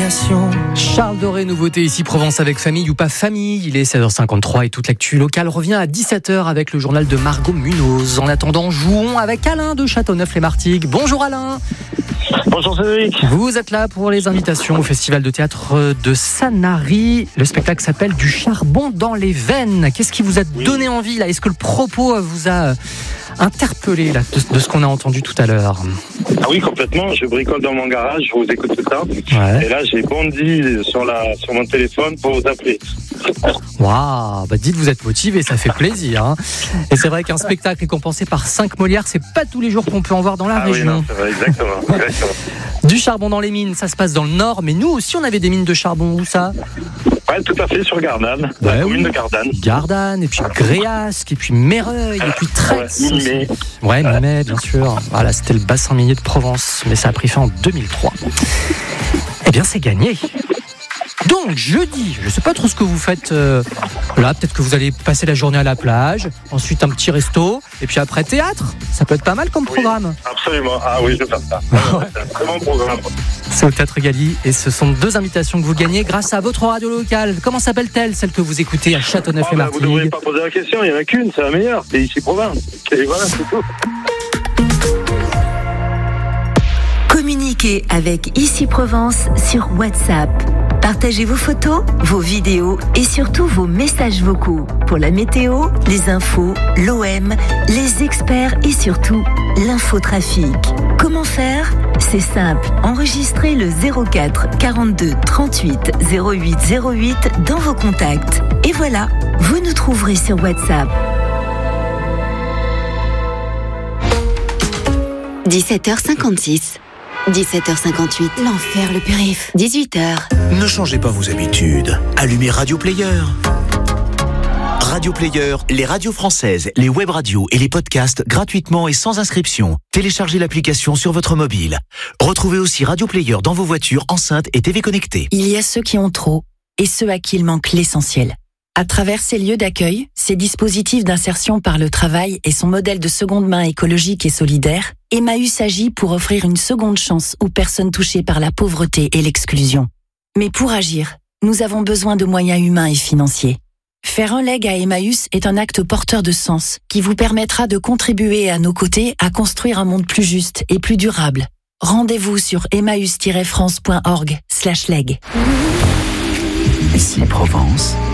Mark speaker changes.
Speaker 1: création.
Speaker 2: Charles Doré, nouveauté ici Provence avec famille ou pas famille. Il est 16h53 et toute l'actu locale revient à 17h avec le journal de Margot Munoz. En attendant, jouons avec Alain de Châteauneuf-les-Martigues. Bonjour Alain.
Speaker 3: Bonjour Cédric.
Speaker 2: Vous êtes là pour les invitations au Festival de théâtre de Sanary. Le spectacle s'appelle Du charbon dans les veines. Qu'est-ce qui vous a donné envie là ? Est-ce que le propos vous a interpellé là, de ce qu'on a entendu tout à l'heure ?
Speaker 3: Ah oui, complètement. Je bricole dans mon garage, je vous écoute tout ça.
Speaker 2: Ouais.
Speaker 3: Et là, j'ai bondi sur mon téléphone pour vous appeler.
Speaker 2: Waouh, dites vous êtes motivé, ça fait plaisir. Hein. Et c'est vrai qu'un spectacle récompensé par 5 Molières, c'est pas tous les jours qu'on peut en voir dans la région.
Speaker 3: Oui, non, c'est vrai, exactement.
Speaker 2: Du charbon dans les mines, ça se passe dans le nord, mais nous aussi on avait des mines de charbon. Où ça ?
Speaker 3: Ouais, tout à fait, sur Gardanne, la commune de Gardanne.
Speaker 2: Gardanne, et puis Gréasque, et puis Méreuil, et puis Traix. Ouais, Mimet, bien sûr. Voilà, c'était le bassin minier de Provence, mais ça a pris fin en 2003. Eh bien, c'est gagné. Donc, jeudi, je ne sais pas trop ce que vous faites là. Peut-être que vous allez passer la journée à la plage, ensuite un petit resto, et puis après théâtre. Ça peut être pas mal comme programme.
Speaker 3: Absolument. Ah oui, je vais faire ça. C'est un très bon programme.
Speaker 2: C'est au Théâtre Gali, et ce sont 2 invitations que vous gagnez grâce à votre radio locale. Comment s'appelle-t-elle, celle que vous écoutez à Châteauneuf-les-Martigues ?
Speaker 3: Vous ne devrez pas poser la question, il n'y en a qu'une, c'est la meilleure. C'est ici Provence. Et voilà, c'est tout.
Speaker 4: Communiquez avec Ici Provence sur WhatsApp. Partagez vos photos, vos vidéos et surtout vos messages vocaux pour la météo, les infos, l'OM, les experts et surtout l'infotrafic. Comment faire ? C'est simple, enregistrez le 04 42 38 08 08 dans vos contacts. Et voilà, vous nous trouverez sur WhatsApp.
Speaker 5: 17h56. 17h58, l'enfer, le périph'. 18h.
Speaker 1: Ne changez pas vos habitudes. Allumez Radio Player. Radio Player, les radios françaises, les web radios et les podcasts gratuitement et sans inscription. Téléchargez l'application sur votre mobile. Retrouvez aussi Radio Player dans vos voitures, enceintes et TV connectées.
Speaker 6: Il y a ceux qui ont trop et ceux à qui il manque l'essentiel. À travers ces lieux d'accueil, ces dispositifs d'insertion par le travail et son modèle de seconde main écologique et solidaire, Emmaüs agit pour offrir une seconde chance aux personnes touchées par la pauvreté et l'exclusion. Mais pour agir, nous avons besoin de moyens humains et financiers. Faire un leg à Emmaüs est un acte porteur de sens qui vous permettra de contribuer à nos côtés à construire un monde plus juste et plus durable. Rendez-vous sur emmaüs-france.org/leg.
Speaker 1: Ici Provence.